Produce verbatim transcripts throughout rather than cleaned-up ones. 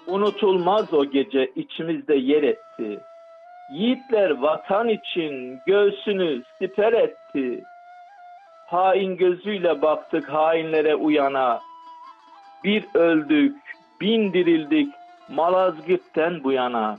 Unutulmaz o gece içimizde yer etti. Yiğitler vatan için göğsünü siper etti. Hain gözüyle baktık hainlere uyana. Bir öldük, bin dirildik Malazgirt'ten bu yana.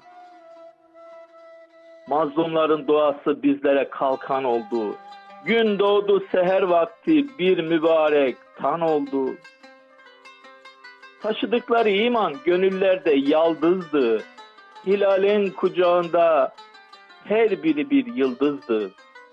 Mazlumların duası bizlere kalkan oldu. Gün doğdu seher vakti bir mübarek tan oldu. Taşıdıkları iman gönüllerde yaldızdı. Hilalin kucağında her biri bir yıldızdı.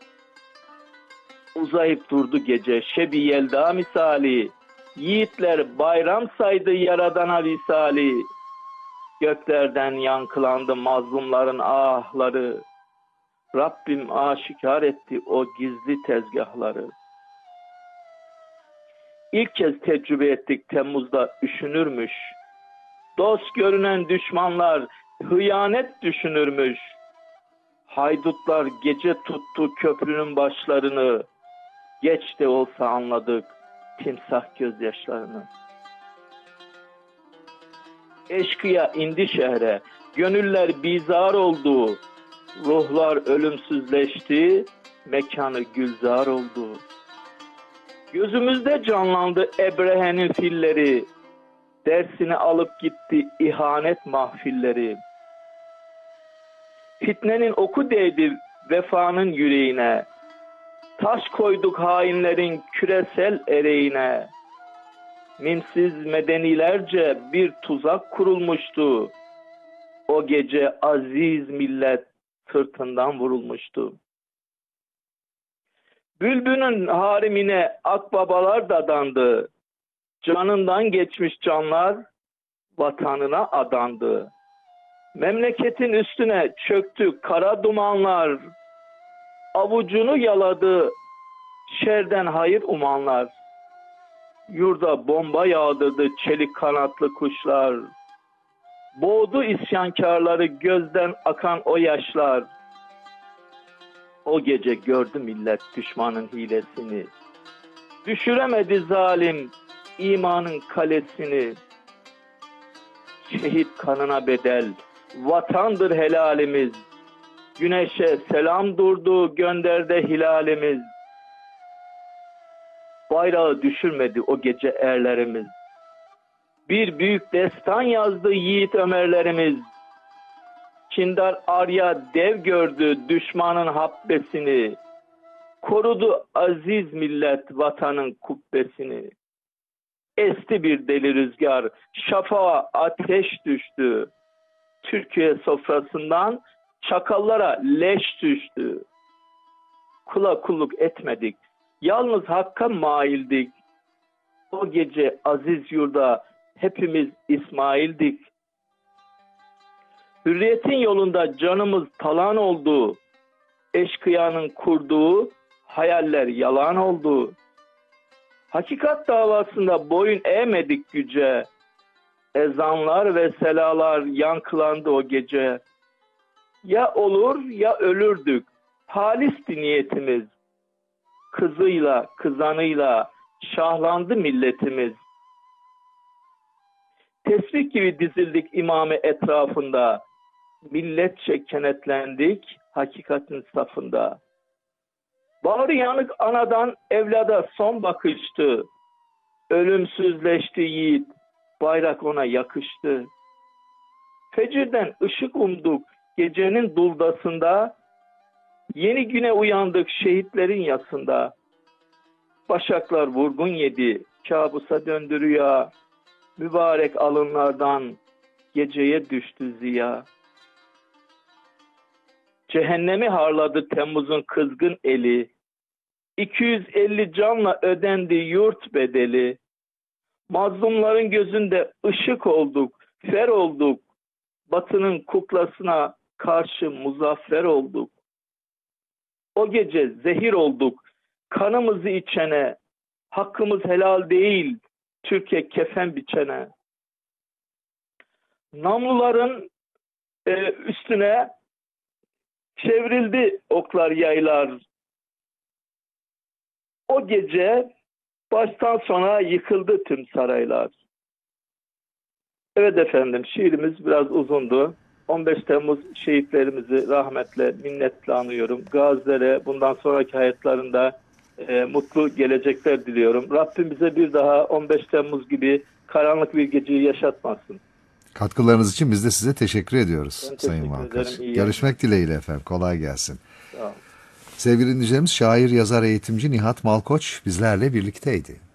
Uzayıp durdu gece şebi yelda misali. Yiğitler bayram saydı yaradana visali. Göklerden yankılandı mazlumların ahları. Rabbim aşikar etti o gizli tezgahları. İlk kez tecrübe ettik Temmuz'da üşünürmüş. Dost görünen düşmanlar hıyanet düşünürmüş. Haydutlar gece tuttu köprünün başlarını. Geç de olsa anladık timsah gözyaşlarını. Eşkıya indi şehre, gönüller bizar oldu. Ruhlar ölümsüzleşti, mekanı gülzar oldu. Gözümüzde canlandı Ebrehe'nin filleri. Dersini alıp gitti ihanet mahfilleri. Fitnenin oku değdi vefanın yüreğine. Taş koyduk hainlerin küresel ereğine. Mimsiz medenilerce bir tuzak kurulmuştu. O gece aziz millet sırtından vurulmuştu. Bülbülün harimine akbabalar dadandı. Canından geçmiş canlar vatanına adandı. Memleketin üstüne çöktü kara dumanlar. Avucunu yaladı şerden hayır umanlar. Yurda bomba yağdırdı çelik kanatlı kuşlar. Boğdu isyankarları gözden akan o yaşlar. O gece gördü millet düşmanın hilesini. Düşüremedi zalim imanın kalesini. Şehit kanına bedel vatandır helalimiz. Güneşe selam durdu gönderde hilalimiz. Bayrağı düşürmedi o gece erlerimiz. Bir büyük destan yazdı yiğit Ömerlerimiz. Kindar Arya dev gördü düşmanın habbesini. Korudu aziz millet vatanın kubbesini. Esti bir deli rüzgar, şafağa ateş düştü. Türkiye sofrasından çakallara leş düştü. Kula kulluk etmedik, yalnız hakka maildik. O gece aziz yurda hepimiz İsmail'dik. Hürriyetin yolunda canımız talan oldu. Eşkıyanın kurduğu hayaller yalan oldu. Hakikat davasında boyun eğmedik güce. Ezanlar ve selalar yankılandı o gece. Ya olur ya ölürdük. Halisti niyetimiz. Kızıyla, kızanıyla şahlandı milletimiz. Tesbih gibi dizildik imame etrafında. Milletçe kenetlendik hakikatin safında. Bağrı yanık anadan evlada son bakıştı. Ölümsüzleşti yiğit, bayrak ona yakıştı. Fecirden ışık umduk gecenin duldasında. Yeni güne uyandık şehitlerin yasında. Başaklar vurgun yedi, kabusa döndü rüya. Mübarek alınlardan geceye düştü ziya. Cehennemi harladı Temmuz'un kızgın eli. iki yüz elli canla ödendi yurt bedeli. Mazlumların gözünde ışık olduk, fer olduk. Batının kuklasına karşı muzaffer olduk. O gece zehir olduk, kanımızı içene. Hakkımız helal değil, Türkiye kefen biçene. Namluların e, üstüne çevrildi oklar yaylar. O gece baştan sona yıkıldı tüm saraylar. Evet efendim, şiirimiz biraz uzundu. on beş Temmuz şehitlerimizi rahmetle, minnetle anıyorum. Gazilere bundan sonraki hayatlarında e, mutlu gelecekler diliyorum. Rabbim bize bir daha on beş Temmuz gibi karanlık bir geceyi yaşatmasın. Katkılarınız için biz de size teşekkür ediyoruz Ben Sayın teşekkür ederim. Malkoç. İyi yayınlar. Görüşmek dileğiyle efendim. Kolay gelsin. Sağ olun. Sevgili dinleyicilerimiz, şair, yazar, eğitimci Nihat Malkoç bizlerle birlikteydi.